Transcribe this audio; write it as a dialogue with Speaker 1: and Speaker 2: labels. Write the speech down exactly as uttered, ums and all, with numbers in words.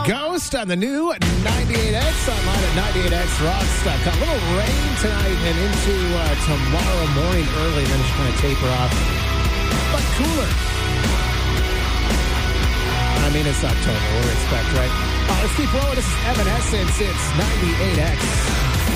Speaker 1: Ghost on the new ninety-eight X, online at ninety-eight X rocks dot com. A little rain tonight and into uh, tomorrow morning early, then it's going to taper off. But cooler. I mean, it's October. What do we expect, right? Uh, let's keep rolling. This is Evanescence. It's ninety-eight X.